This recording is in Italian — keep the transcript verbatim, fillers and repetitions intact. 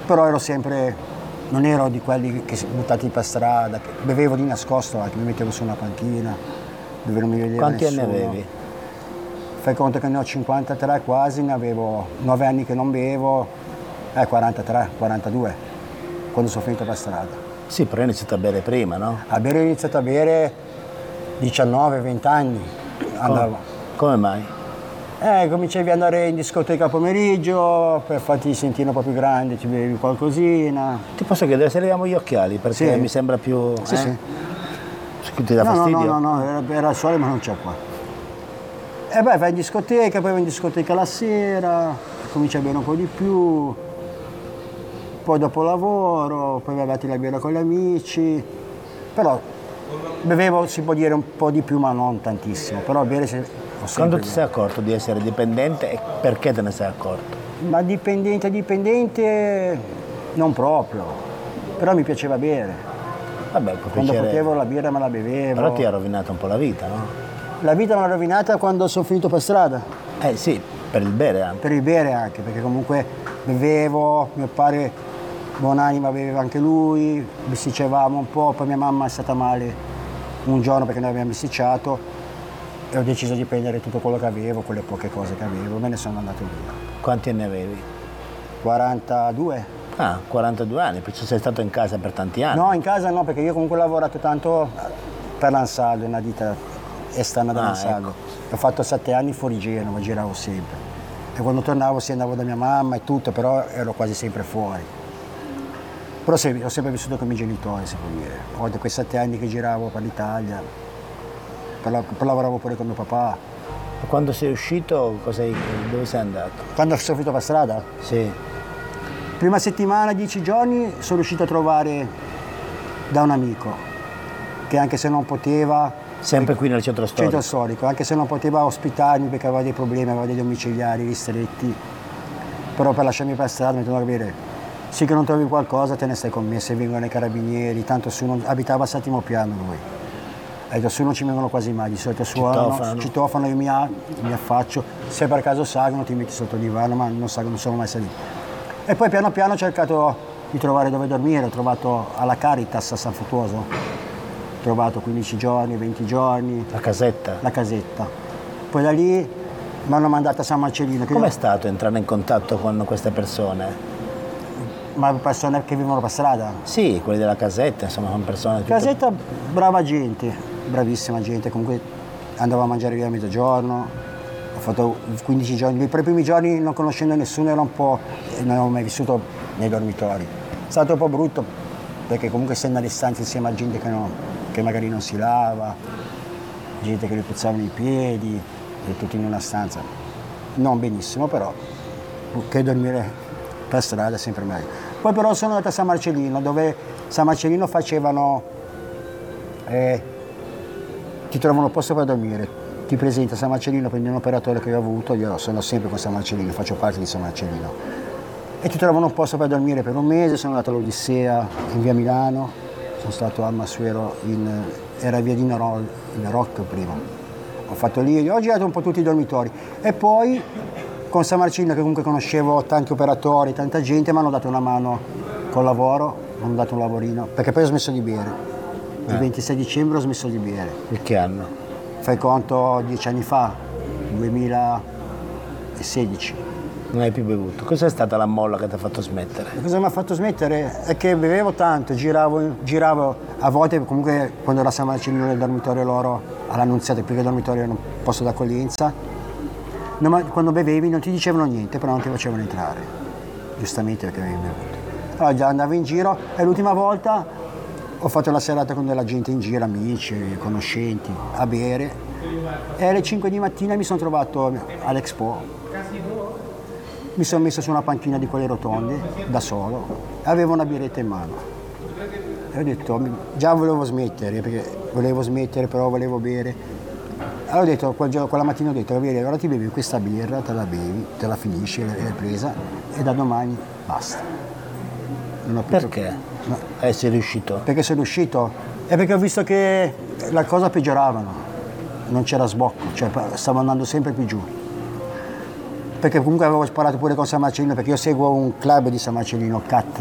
però ero sempre, non ero di quelli che si buttati per strada, che bevevo di nascosto, anche mi mettevo su una panchina dove non mi vedeva Quanti nessuno. anni avevi? Fai conto che ne ho cinquantatré quasi, ne avevo nove anni che non bevo, eh quarantatré, quarantadue, quando sono finito per strada. Sì, però hai iniziato a bere prima, no? A bere ho iniziato a bere diciannove venti anni, andavo. Come mai? Eh, cominciavi ad andare in discoteca a pomeriggio, per farti sentire un po' più grande, ci bevi qualcosina. Ti posso chiedere se leviamo gli occhiali, perché Sì. mi sembra più... Sì, eh? sì. Ti dà No, no, fastidio? no, no, no, era, era il sole ma non c'è qua. E beh, vai in discoteca, poi vai in discoteca la sera, cominci a bere un po' di più, poi dopo lavoro, poi vai la birra con gli amici, però bevevo, si può dire, un po' di più ma non tantissimo, però bere se, ho sempre Quando ti bevuto. sei accorto di essere dipendente e perché te ne sei accorto? Ma dipendente, dipendente non proprio, però mi piaceva bere. Vabbè, può Quando piacere, potevo la birra me la bevevo. però ti ha rovinato un po' la vita, no? La vita me l'ha rovinata quando sono finito per strada, Eh sì, per il bere anche. per il bere anche, perché comunque bevevo, mio padre buonanima beveva anche lui, bisticevamo un po', poi mia mamma è stata male un giorno perché noi abbiamo bisticciato e ho deciso di prendere tutto quello che avevo, quelle poche cose che avevo, me ne sono andato via. Quanti anni avevi? quarantadue? Ah, quarantadue anni, perciò sei stato in casa per tanti anni. No, in casa no, perché io comunque ho lavorato tanto per l'Ansaldo, una ditta esterna dell'Ansaldo. ecco. Ho fatto sette anni fuori Genova, giravo sempre. E quando tornavo sì andavo da mia mamma e tutto, però ero quasi sempre fuori. Però sì, ho sempre vissuto con i miei genitori, si può dire. Ho da quei sette anni che giravo per l'Italia, per la- poi lavoravo pure con mio papà. E quando sei uscito, cosa hai- dove sei andato? Quando sono finito per strada, Sì. prima settimana, dieci giorni, sono riuscito a trovare da un amico, che anche se non poteva, Sempre qui nel centro storico? centro storico, anche se non poteva ospitarmi perché aveva dei problemi, aveva dei domiciliari ristretti, però per lasciarmi per strada mi tornavo a dire, sì che non trovi qualcosa te ne stai con me, se vengono i carabinieri, tanto su non, abitava al settimo piano lui. Ha detto, su non ci vengono quasi mai, di solito suonano, Citofonano. citofono, io mi, a- mi affaccio, se per caso salgono ti metti sotto il divano, ma non salgono, non sono mai saliti. E poi piano piano ho cercato di trovare dove dormire, ho trovato alla Caritas a San Fruttuoso, ho trovato quindici giorni, venti giorni, La casetta? la casetta. Poi da lì mi hanno mandato a San Marcellino. che- Com'è stato entrare in contatto con queste persone? Ma persone che vivono per strada. Sì, quelli della casetta, insomma, sono persone... tutte- Casetta, brava gente, bravissima gente, comunque andavo a mangiare via a mezzogiorno, ho fatto quindici giorni, per i primi giorni non conoscendo nessuno era un po', non avevo mai vissuto nei dormitori. È stato un po' brutto perché comunque essendo alle stanze insieme a gente che, non- che magari non si lava, gente che gli puzzavano i piedi, e tutti in una stanza. Non benissimo però, che dormire per strada è sempre meglio. Poi però sono andato a San Marcellino, dove San Marcellino facevano, eh, ti trovano un posto per dormire, ti presenta San Marcellino, prendi un operatore che ho avuto, io sono sempre con San Marcellino, faccio parte di San Marcellino, e ti trovano un posto per dormire per un mese, sono andato all'Odissea in via Milano, sono stato a Massuero, in, era via di Naro- in Rocco prima, ho fatto lì, ho girato un po' tutti i dormitori, e poi con San Marcellino, che comunque conoscevo tanti operatori, tanta gente, mi hanno dato una mano col lavoro, mi hanno dato un lavorino, perché poi ho smesso di bere. Il Eh. ventisei dicembre ho smesso di bere. In che anno? Fai conto dieci anni fa, duemilasedici. Non hai più bevuto. Cos'è stata la molla che ti ha fatto smettere? E cosa mi ha fatto smettere? È che bevevo tanto, giravo, giravo a volte comunque quando era San Marcellino nel dormitorio loro all'Annunziata, perché il dormitorio era un posto d'accoglienza, no, ma quando bevevi non ti dicevano niente, però non ti facevano entrare, giustamente perché avevi bevuto. Allora già andavo in giro e l'ultima volta ho fatto la serata con della gente in giro, amici, conoscenti, a bere, e alle cinque di mattina mi sono trovato all'Expo. Mi sono messo su una panchina di quelle rotonde, da solo, e avevo una birretta in mano. E ho detto, mi- già volevo smettere, perché volevo smettere, però volevo bere. Allora ho detto, quel giorno- quella mattina ho detto, "Gabriele, allora ti bevi questa birra, te la bevi, te la finisci, l'hai presa, e da domani basta." Non ho più Perché? No. Eh, sei riuscito? Perché sono uscito? E perché ho visto che la cosa peggioravano, non c'era sbocco, cioè stavo andando sempre più giù. Perché comunque avevo sparato pure con San Marcellino, perché io seguo un club di San Marcellino, C A T,